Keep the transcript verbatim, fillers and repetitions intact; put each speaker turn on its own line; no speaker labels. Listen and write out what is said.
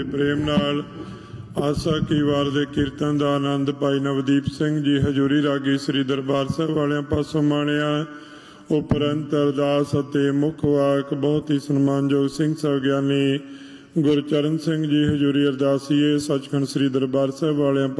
ਪ੍ਰੇਮ ਨਾਲ ਆਸਾ ਕੀ ਵਾਰ ਦੇ ਕੀਰਤਨ ਦਾ ਆਨੰਦ ਭਾਈ ਨਵਦੀਪ ਸਿੰਘ ਜੀ ਹਜ਼ੂਰੀ ਰਾਗੀ ਸ੍ਰੀ ਦਰਬਾਰ ਸਾਹਿਬ ਵਾਲਿਆਂ ਪਾਸੋਂ ਮਾਣਿਆ। ਉਪਰੰਤ ਅਰਦਾਸ ਅਤੇ ਮੁੱਖ ਵਾਕ ਬਹੁਤ ਹੀ ਸਨਮਾਨਯੋਗ ਸਿੰਘ ਸਾਹਿਬ ਗਿਆਨੀ ਗੁਰਚਰਨ ਸਿੰਘ ਜੀ ਹਜ਼ੂਰੀ ਅਰਦਾਸੀਏ ਸੱਚਖੰਡ ਸ੍ਰੀ ਦਰਬਾਰ ਸਾਹਿਬ ਵਾਲਿਆਂ